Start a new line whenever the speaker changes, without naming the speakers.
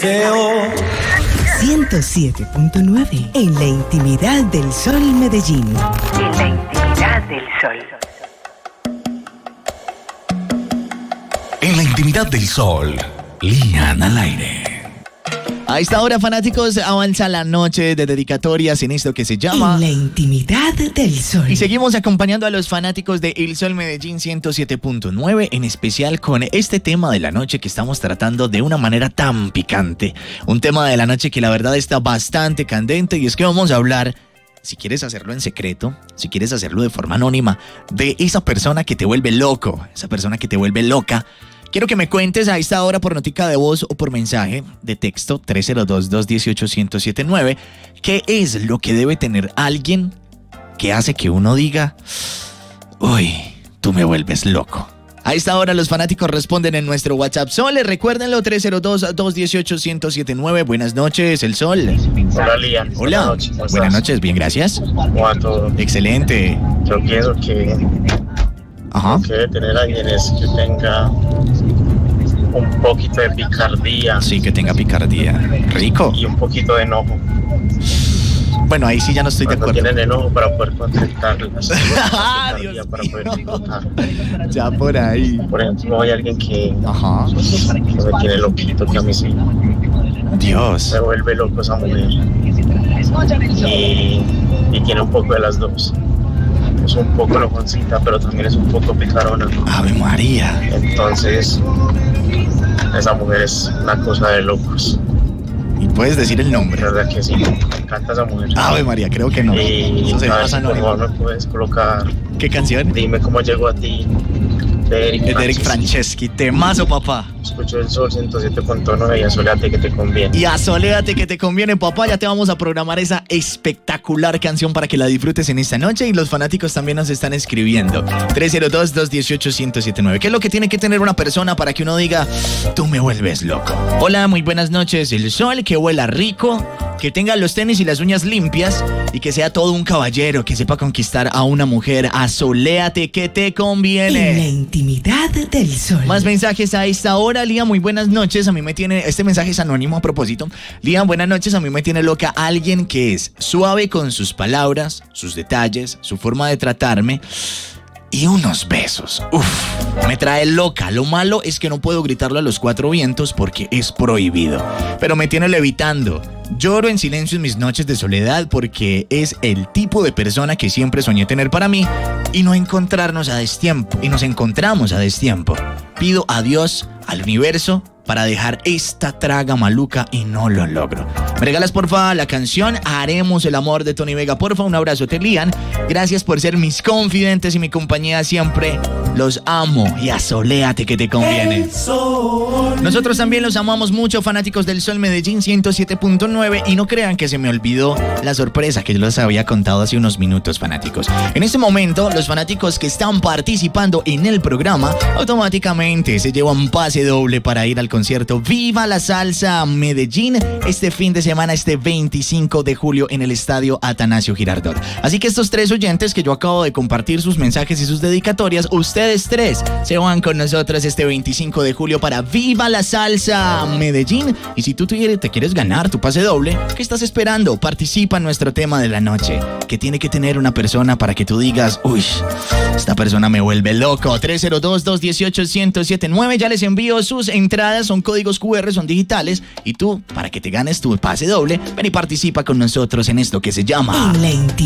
deseo.
107.9 en la intimidad del Sol Medellín.
En la intimidad del Sol.
En la intimidad del Sol, Lian al aire.
A esta hora, fanáticos, avanza la noche de dedicatorias en esto que se llama
En la intimidad del Sol.
Y seguimos acompañando a los fanáticos de El Sol Medellín 107.9, en especial con este tema de la noche que estamos tratando de una manera tan picante. Un tema de la noche que la verdad está bastante candente, y es que vamos a hablar, si quieres hacerlo en secreto, si quieres hacerlo de forma anónima, de esa persona que te vuelve loco, esa persona que te vuelve loca. Quiero que me cuentes a esta hora por notica de voz o por mensaje de texto 302-218-1079 qué es lo que debe tener alguien que hace que uno diga: uy, tú me vuelves loco. A esta hora los fanáticos responden en nuestro WhatsApp Sol. Recuérdenlo, 302-218-1079. Buenas noches, El Sol.
Hola, Lía.
Hola. Buenas noches, bien, gracias.
¿Cómo va todo?
Excelente.
Yo pienso que
Ajá.
lo que debe tener alguien es que tenga un poquito de picardía.
Sí, que tenga picardía. Rico.
Y un poquito de enojo.
Bueno, ahí sí ya no estoy de
Cuando
acuerdo.
tienen enojo para poder contentarlas.
Dios
para poder
mío.
disfrutar.
Ya por ahí.
Por ejemplo, hay alguien que
Ajá.
me tiene loquito, que a mí sí
Dios.
me vuelve loco esa mujer. Y tiene un poco de las dos. Es un poco enojoncita, pero también es un poco picarona.
Ave María.
Entonces, esa mujer es una cosa de locos.
¿Y puedes decir el nombre?
La verdad que sí, me encanta esa mujer.
Ave María, creo que no.
Y
Eso se
a ver
pasa
si por
anónimo.
favor me puedes colocar
¿Qué canción?
Dime cómo llego a ti, de Eric
Es de Eric Franceschi. Temazo, papá.
Escucho el Sol 107.9 y asoléate que te conviene.
Y asoléate que te conviene, papá. Ya te vamos a programar esa espectacular canción para que la disfrutes en esta noche. Y los fanáticos también nos están escribiendo. 302-218-1079. ¿Qué es lo que tiene que tener una persona para que uno diga: tú me vuelves loco? Hola, muy buenas noches. El Sol, que huela rico, que tenga los tenis y las uñas limpias y que sea todo un caballero, que sepa conquistar a una mujer. Asoléate que te conviene.
En la intimidad del Sol.
Más mensajes a esta hora. Lía, muy buenas noches. A mí me tiene... Este mensaje es anónimo a propósito. Lía, buenas noches. A mí me tiene loca alguien que es suave con sus palabras, sus detalles, su forma de tratarme y unos besos. Uf, me trae loca. Lo malo es que no puedo gritarlo a los cuatro vientos porque es prohibido. Pero me tiene levitando. Lloro en silencio en mis noches de soledad porque es el tipo de persona que siempre soñé tener para mí y no encontrarnos a destiempo. Y nos encontramos a destiempo. Pido a Dios, al universo, para dejar esta traga maluca y no lo logro. ¿Me regalas, porfa, la canción Haremos el amor de Tony Vega? Porfa, un abrazo, te Lian. Gracias por ser mis confidentes y mi compañía siempre. Los amo y asoléate que te conviene. Nosotros también los amamos mucho, fanáticos del Sol Medellín 107.9, y no crean que se me olvidó la sorpresa que yo les había contado hace unos minutos, fanáticos. En este momento, los fanáticos que están participando en el programa automáticamente se llevan pase doble para ir al concierto Viva la Salsa Medellín este fin de semana, este 25 de julio en el estadio Atanasio Girardot. Así que estos tres oyentes que yo acabo de compartir sus mensajes y sus dedicatorias, ustedes tres se van con nosotros este 25 de julio para Viva la Salsa Medellín. Y si tú te quieres ganar tu pase doble, ¿qué estás esperando? Participa en nuestro tema de la noche, que tiene que tener una persona para que tú digas: uy, esta persona me vuelve loco. 302-218-1079. Ya les envío sus entradas, son códigos QR, son digitales, y tú, para que te ganes tu pase doble, ven y participa con nosotros en esto que se llama
En la intimidad